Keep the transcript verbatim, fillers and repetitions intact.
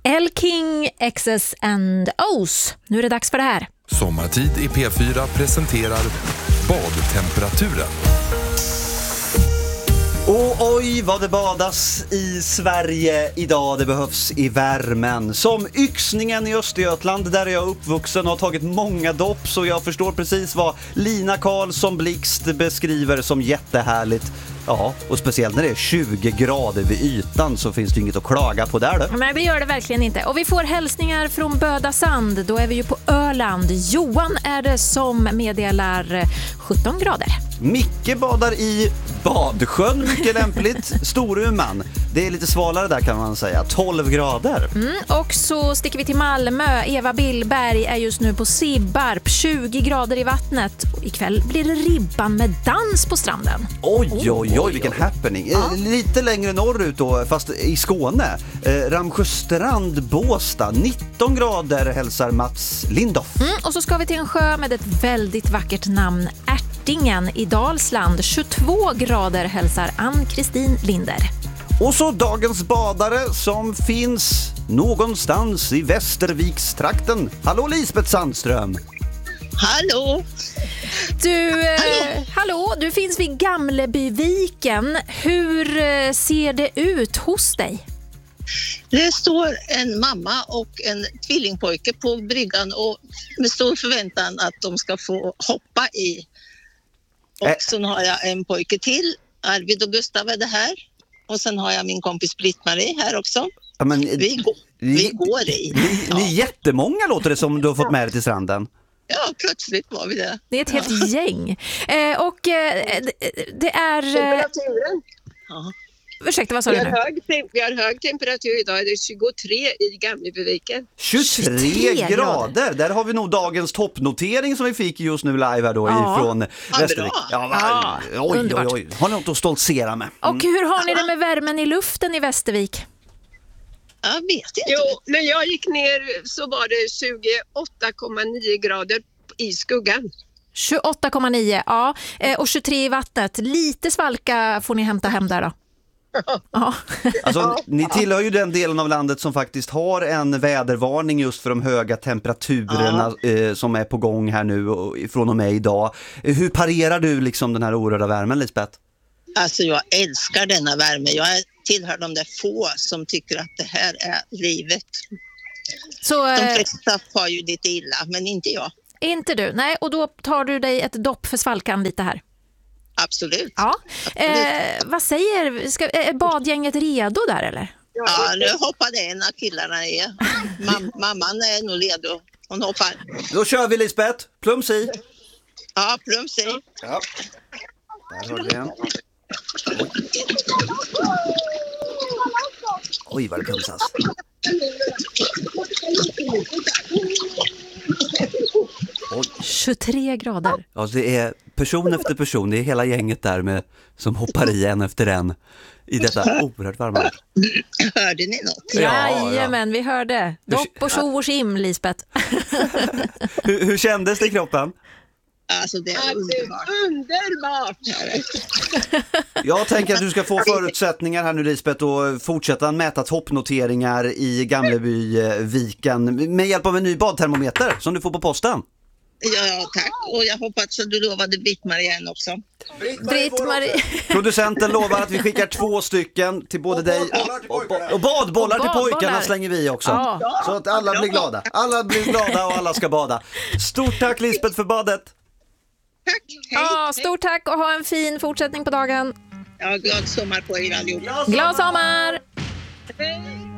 El King, X S and O's. Nu är det dags för det här. Sommartid i P fyra presenterar badtemperaturen. Och oj vad det badas i Sverige idag, det behövs i värmen. Som Yxningen i Östergötland där jag är uppvuxen och har tagit många dopp, så jag förstår precis vad Lina Karlsson Blixt beskriver som jättehärligt. Ja, och speciellt när det är tjugo grader vid ytan så finns det inget att klaga på där då. Men vi gör det verkligen inte. Och vi får hälsningar från Böda Sand, då är vi ju på Öland. Johan är det som meddelar sjutton grader. Micke badar i Badsjön, mycket lämpligt. Storuman, det är lite svalare där kan man säga, tolv grader. Mm, och så sticker vi till Malmö. Eva Billberg är just nu på Sibbarp, tjugo grader i vattnet. Och ikväll blir det ribban med dans på stranden. Oj, oj, oj, vilken happening. Ja. Lite längre norrut då, fast i Skåne. Eh, Ramsjöstrand, Båstad, nitton grader hälsar Mats Lindhoff. Mm, och så ska vi till en sjö med ett väldigt vackert namn, Ärtingen i Dalsland. tjugotvå grader hälsar Ann-Kristin Linder. Och så dagens badare som finns någonstans i Västervikstrakten. Hallå Lisbeth Sandström. Hallå. Du, eh, hallå. hallå, du finns vid Gamlebyviken. Hur eh, ser det ut hos dig? Det står en mamma och en tvillingpojke på bryggan och med stor förväntan att de ska få hoppa i. Och äh. sen har jag en pojke till, Arvid och Gustav är det här. Och sen har jag min kompis Britt-Marie här också. Ja, men, vi, går, ni, vi går i. Ni, ja. ni är jättemånga låter det som du har fått med dig till stranden. Ja, plötsligt var vi det. Det är ett helt ja. gäng. Eh, och eh, det, det är... Temperaturen. Ja. Ursäkta, vad sa vi du nu? Har hög, vi har hög temperatur idag, det är tjugotre i Gamlebyviken. tjugotre grader, där har vi nog dagens toppnotering som vi fick just nu live här då ja. ifrån Västervik. Ja, ja, oj, oj, oj, oj. Har ni något att stoltsera med? Mm. Och hur har ni det med värmen i luften i Västervik? Jag vet inte. Jo, när jag gick ner så var det tjugoåtta komma nio grader i skuggan. tjugoåtta komma nio, ja. Och tjugotre i vattnet. Lite svalka får ni hämta hem där då. Ja. Alltså, ni tillhör ju den delen av landet som faktiskt har en vädervarning just för de höga temperaturerna ja. eh, som är på gång här nu och, från och med idag. Hur parerar du liksom den här oerhörda värmen, Lisbeth? Alltså jag älskar denna värme. Jag tillhör de där få som tycker att det här är livet. Så, de flesta får ju lite illa, men inte jag. Inte du, nej. Och då tar du dig ett dopp för svalkan lite här. Absolut. Ja. Absolut. Eh, vad säger, ska, är badgänget redo där eller? Ja, nu hoppade en av killarna i. Mam- mamman är nog redo. Hon hoppar. Då kör vi Lisbeth. Plums i. Ja, plums i. Ja. Där har vi en. Oj. Oj, vad det plumsas. Oj. tjugotre grader. Ja, det är person efter person. Det är hela gänget där med, som hoppar i en efter en i detta oerhört varma. Hörde ni något? Ja, Jajamän, vi hörde. Dopp och tjo och tjim, Lisbeth. hur, hur kändes det i kroppen? Alltså det är underbart. Underbart. Jag tänker att du ska få förutsättningar här nu Lisbeth och fortsätta mäta toppnoteringar i Gamlebyviken med hjälp av en ny badtermometer som du får på posten. Ja, tack. Och jag hoppas att du lovade Britt-Marie en också. Britt-Marie. Producenten lovar att vi skickar två stycken till både dig och, och, och badbollar till pojkarna slänger vi också. Ja. Så att alla blir glada. Alla blir glada och alla ska bada. Stort tack Lisbeth för badet. Tack. Hej. Ja, stort tack och ha en fin fortsättning på dagen. Ja, glad sommar på er allihop. Glad sommar! Hej.